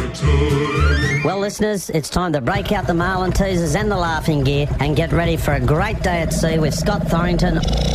Well, listeners, it's time to break out the marlin teasers and the laughing gear and get ready for a great day at sea with Scott Thorrington.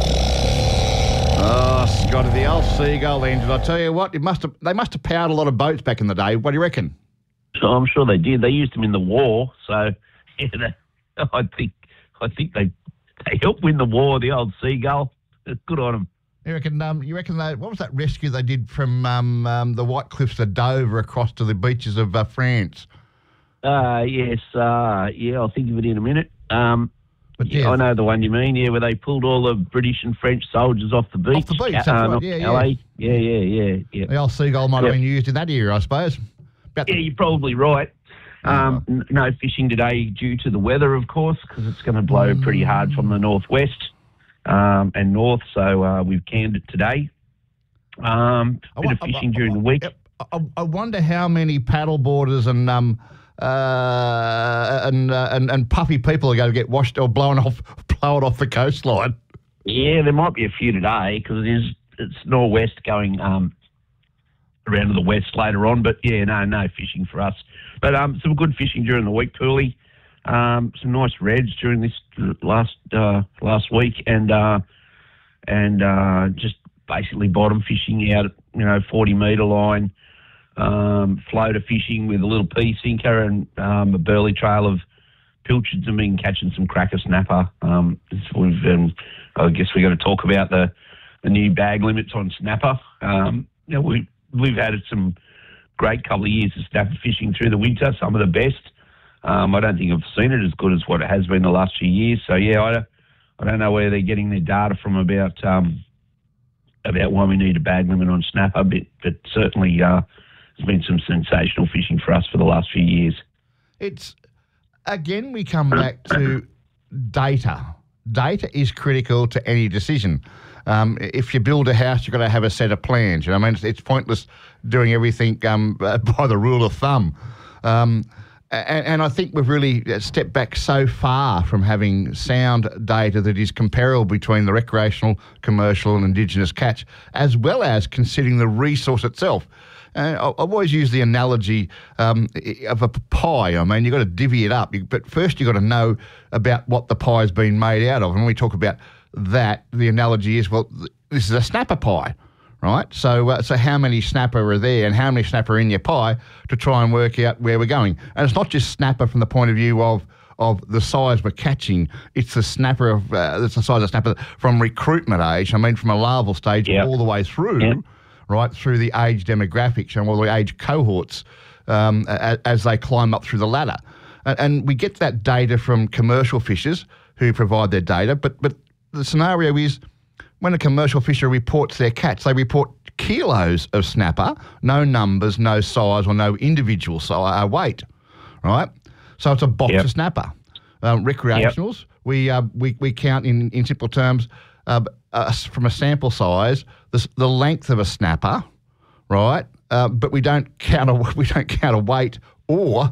Oh, Scotty, the old Seagull engine. I tell you what, they must have powered a lot of boats back in the day. What do you reckon? So I'm sure they did. They used them in the war, so yeah, I think they helped win the war. The old Seagull, good on them. You reckon what was that rescue they did from the White Cliffs of Dover across to the beaches of France? Yes, I'll think of it in a minute. But yeah, I know the one you mean. Yeah, where they pulled all the British and French soldiers off the beach. Off the beach, that's right. Yeah, LA. Yeah. The old Seagull might have been used in that era, I suppose. You're probably right. No fishing today due to the weather, of course, because it's going to blow pretty hard from the northwest and north. So we've canned it today. Bit of fishing during the week. I wonder how many paddleboarders and puffy people are going to get washed or blown off the coastline. Yeah, there might be a few today because it's northwest going around to the west later on. But yeah, no fishing for us. But some good fishing during the week, Pooley. Some nice reds during this last week, and just basically bottom fishing out at 40 metre line. Floater fishing with a little pea sinker and a burley trail of pilchards, and been catching some cracker snapper. I guess we got to talk about the new bag limits on snapper. We've had some great couple of years of snapper fishing through the winter, some of the best. I don't think I've seen it as good as what it has been the last few years. So yeah, I don't know where they're getting their data from about why we need a bag limit on snapper, but certainly there's been some sensational fishing for us for the last few years. We come back to data. Data is critical to any decision. If you build a house, you've got to have a set of plans. You know what I mean? It's pointless doing everything by the rule of thumb. And I think we've really stepped back so far from having sound data that is comparable between the recreational, commercial and Indigenous catch, as well as considering the resource itself. I've always used the analogy of a pie. I mean, you've got to divvy it up, but first you've got to know about what the pie's been made out of. And when we talk about that, the analogy is, well, this is a snapper pie, right? So how many snapper are there and how many snapper are in your pie to try and work out where we're going? And it's not just snapper from the point of view of the size we're catching. It's the snapper of it's the size of snapper from recruitment age. I mean, from a larval stage all the way through. Yep. Right through the age demographics and all the age cohorts as they climb up through the ladder. And we get that data from commercial fishers who provide their data, but the scenario is when a commercial fisher reports their catch, they report kilos of snapper, no numbers, no size or no individual weight, right? So it's a box of snapper. Recreationals, we count in simple terms from a sample size, the length of a snapper, right? But we don't count a weight or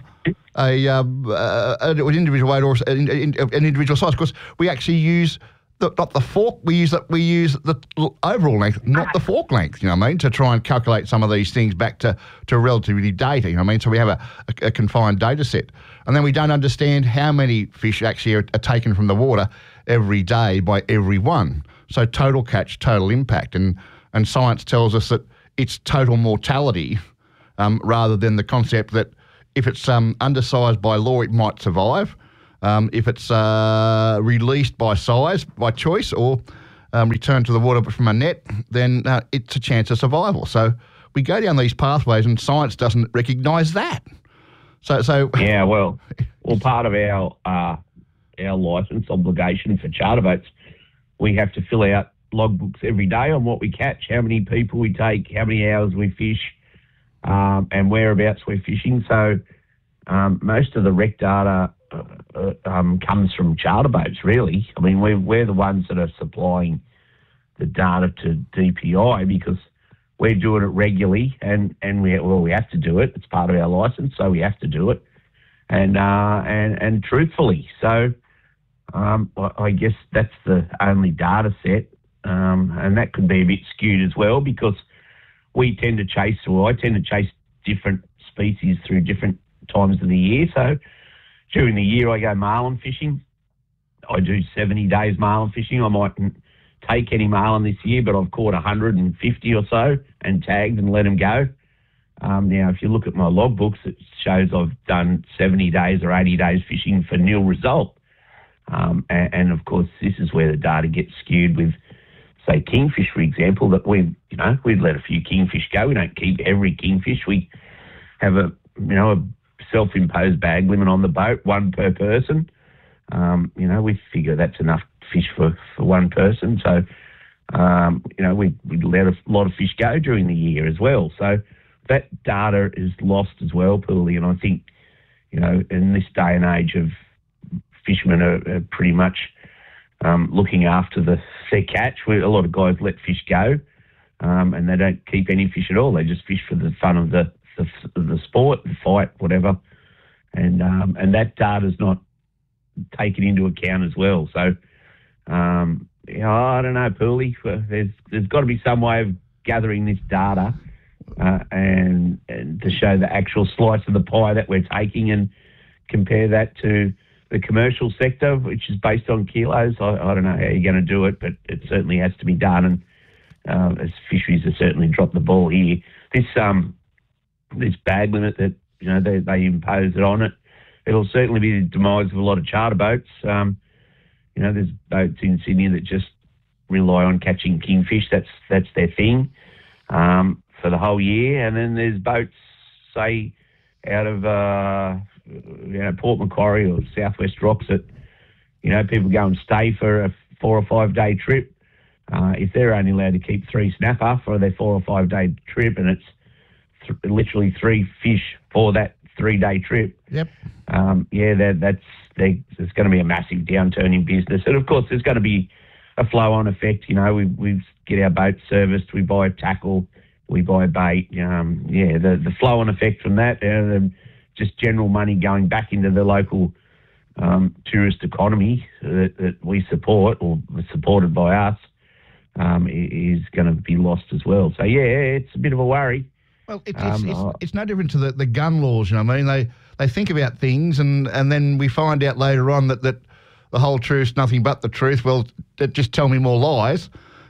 an individual weight or an individual size. Because we actually use not the fork. We use the overall length, not the fork length. You know what I mean? To try and calculate some of these things back to relativity data. You know what I mean? So we have a confined data set, and then we don't understand how many fish actually are taken from the water every day by everyone. So total catch, total impact. And science tells us that it's total mortality rather than the concept that if it's undersized by law, it might survive. If it's released by size, by choice, or returned to the water from a net, then it's a chance of survival. So we go down these pathways and science doesn't recognise that. So yeah, well, part of our licence obligation for charter boats, we have to fill out logbooks every day on what we catch, how many people we take, how many hours we fish, and whereabouts we're fishing. So most of the rec data comes from charter boats, really. I mean, we're the ones that are supplying the data to DPI because we're doing it regularly, and we have to do it. It's part of our licence, so we have to do it, and truthfully. So I guess that's the only data set, and that could be a bit skewed as well because I tend to chase different species through different times of the year. So during the year, I go marlin fishing. I do 70 days marlin fishing. I mightn't take any marlin this year, but I've caught 150 or so and tagged and let them go. Now, if you look at my logbooks, it shows I've done 70 days or 80 days fishing for nil result. And of course, this is where the data gets skewed with, say, kingfish, for example, that we'd let a few kingfish go. We don't keep every kingfish. We have a self-imposed bag limit on the boat, one per person. We figure that's enough fish for one person. So, we let a lot of fish go during the year as well. So that data is lost as well, Pooley. And I think, in this day and age of fishermen are pretty much looking after their catch. A lot of guys let fish go, and they don't keep any fish at all. They just fish for the fun of the sport, the fight, whatever. And that data's not taken into account as well. So, I don't know, Pooley. There's got to be some way of gathering this data and to show the actual slice of the pie that we're taking and compare that to the commercial sector, which is based on kilos. I don't know how you're going to do it, but it certainly has to be done. And as fisheries have certainly dropped the ball here. This bag limit that they impose it on it, it'll certainly be the demise of a lot of charter boats. There's boats in Sydney that just rely on catching kingfish. That's their thing for the whole year. And then there's boats, say, out of Port Macquarie or Southwest Rocks that people go and stay for a 4 or 5 day trip. If they're only allowed to keep 3 snapper for their 4 or 5 day trip, and it's literally 3 fish for that 3 day trip. Yep. There's going to be a massive downturn in business, and of course there's going to be a flow-on effect. We get our boats serviced, we buy tackle, we buy bait. The flow-on effect from that, just general money going back into the local tourist economy that we support or supported by us is going to be lost as well. So it's a bit of a worry. Well, it's no different to the gun laws. They think about things and then we find out later on that the whole truth's nothing but the truth. Well, just tell me more lies.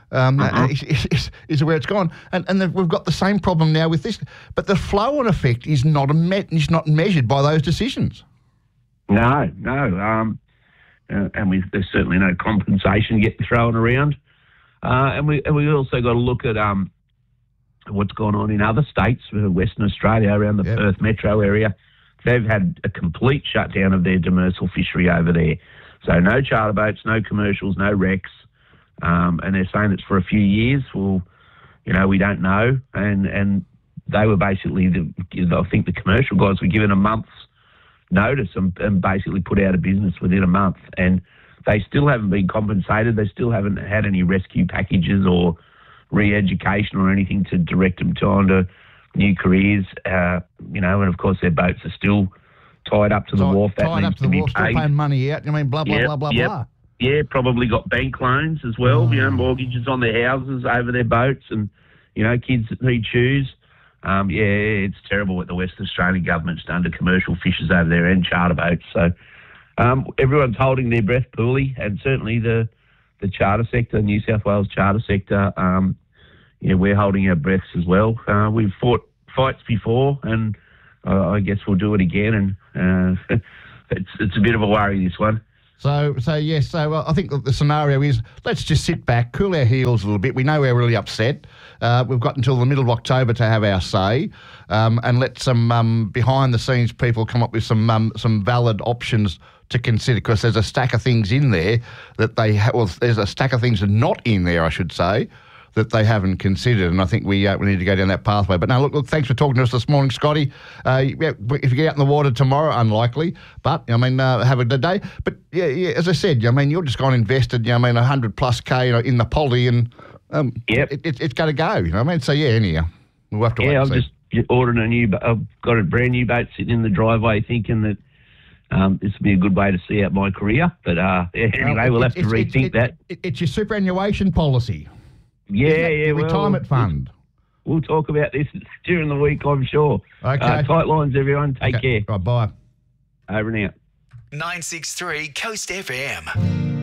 Is where it's gone. And we've got the same problem now with this. But the flow-on effect is not measured by those decisions. No. And there's certainly no compensation getting thrown around. And we also got to look at what's gone on in other states, Western Australia, around the Perth metro area. They've had a complete shutdown of their demersal fishery over there. So no charter boats, no commercials, no wrecks. And they're saying it's for a few years. Well, we don't know. And they were basically, I think the commercial guys were given a month's notice and basically put out of business within a month. And they still haven't been compensated. They still haven't had any rescue packages or re-education or anything to direct them onto new careers. And of course their boats are still tied up to the wharf. That needs to be paid. Still paying money out. Blah, blah, blah. Yeah, probably got bank loans as well, mortgages on their houses over their boats and, kids that need shoes. It's terrible what the Western Australian government's done to commercial fishers over there and charter boats. So everyone's holding their breath, Pooley, and certainly the charter sector, New South Wales charter sector, we're holding our breaths as well. We've fought fights before and I guess we'll do it again. And it's a bit of a worry, this one. So I think the scenario is let's just sit back, cool our heels a little bit. We know we're really upset. We've got until the middle of October to have our say, and let some behind-the-scenes people come up with some valid options to consider, because there's a stack of things in there that there's a stack of things not in there, I should say, that they haven't considered, and I think we need to go down that pathway. But no, look, thanks for talking to us this morning, Scotty. If you get out in the water tomorrow, unlikely, but have a good day. But yeah, as I said, you're just gone invested, 100 plus K, in the poly, and it's got to go. So anyhow, we'll have to wait and see. Just ordered I've got a brand new boat sitting in the driveway, thinking that this would be a good way to see out my career. But anyway, we'll have to rethink that. It's your superannuation policy. Yeah. Retirement fund. we'll talk about this during the week, I'm sure. Okay. Tight lines, everyone. Take care. Right, bye. Over and out. 963 Coast FM.